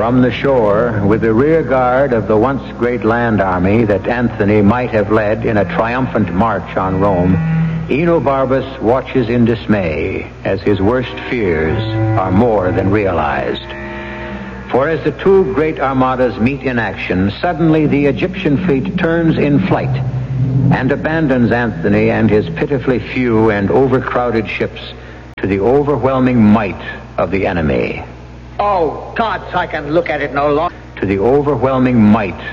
From the shore, with the rear guard of the once great land army that Antony might have led in a triumphant march on Rome, Enobarbus watches in dismay as his worst fears are more than realized. For as the two great armadas meet in action, suddenly the Egyptian fleet turns in flight and abandons Antony and his pitifully few and overcrowded ships to the overwhelming might of the enemy. Oh, gods, I can look at it no longer. To the overwhelming might